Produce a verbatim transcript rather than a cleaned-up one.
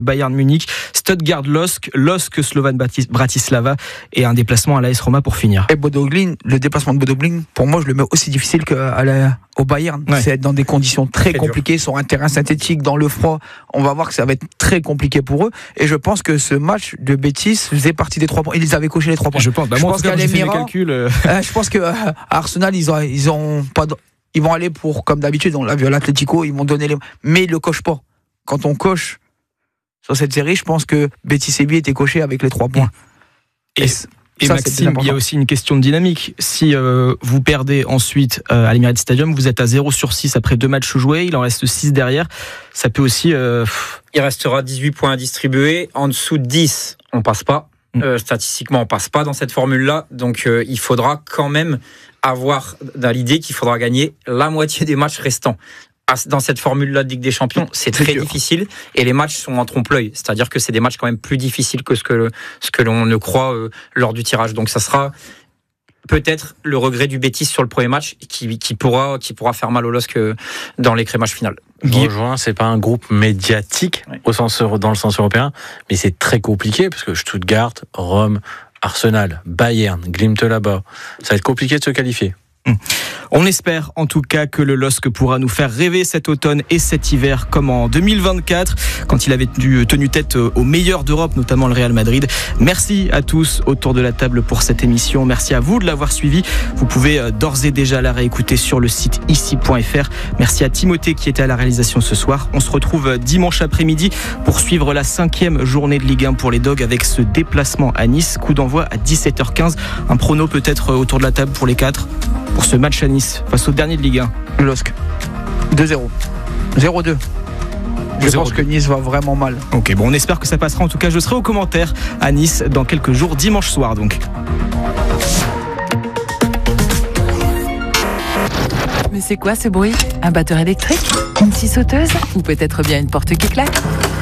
Bayern Munich, Stuttgart Losk, Losk Slovan Bratislava et un déplacement à l'A S Roma pour finir. Et Bodo Glimt, le déplacement de Bodo Glimt, pour moi je le mets aussi difficile qu'au Bayern. Ouais. C'est être dans des conditions très, très compliquées dur. Sur un terrain synthétique, dans le froid. On va voir que ça va être très compliqué pour eux. Et je pense que ce match de Betis faisait partie des trois points. Ils avaient coché les trois points. Je pense, bah je moi, pense qu'à l'Émirat, euh, je pense qu'à Arsenal ils ont, ils ont pas, de, ils vont aller pour comme d'habitude. On l'a vu à l'Atlético, ils vont donner les, mais ils le cochent pas. Quand on coche sur cette série, je pense que Betis Séville était coché avec les trois points. Et, et, et ça, Maxime, il y a aussi une question de dynamique. Si euh, vous perdez ensuite euh, à l'Emirates Stadium, vous êtes à zéro sur six après deux matchs joués, il en reste six derrière. Ça peut aussi... Euh... Il restera dix-huit points à distribuer. En dessous de dix, on passe pas. Mm. Euh, statistiquement, on passe pas dans cette formule-là. Donc, euh, il faudra quand même avoir dans l'idée qu'il faudra gagner la moitié des matchs restants. Dans cette formule-là de Ligue des Champions, c'est très difficile et les matchs sont en trompe-l'œil. C'est-à-dire que c'est des matchs quand même plus difficiles que ce que, le, ce que l'on ne croit euh, lors du tirage. Donc ça sera peut-être le regret du Betis sur le premier match qui, qui, pourra, qui pourra faire mal au LOSC dans les crémages finales. Je rejoins, c'est pas un groupe médiatique oui. au sens, dans le sens européen, mais c'est très compliqué parce que Stuttgart, Rome, Arsenal, Bayern, Glimt là-bas, ça va être compliqué de se qualifier. On espère en tout cas que le LOSC pourra nous faire rêver cet automne et cet hiver comme en deux mille vingt-quatre quand il avait tenu, tenu tête aux meilleurs d'Europe, notamment le Real Madrid. Merci à tous autour de la table pour cette émission. Merci à vous de l'avoir suivi. Vous pouvez d'ores et déjà la réécouter sur le site ici point f r. Merci à Timothée qui était à la réalisation ce soir. On se retrouve dimanche après-midi pour suivre la cinquième journée de Ligue un pour les Dogs avec ce déplacement à Nice. Coup d'envoi à dix-sept heures quinze. Un prono peut-être autour de la table pour les quatre pour ce match à Nice face au dernier de Ligue un. Le LOSC deux zéro. zéro deux. Je zéro pense deux. Que Nice va vraiment mal. Ok, bon, on espère que ça passera. En tout cas, je serai aux commentaires à Nice dans quelques jours, dimanche soir donc. Mais c'est quoi ce bruit? Un batteur électrique? Une scie sauteuse? Ou peut-être bien une porte qui claque?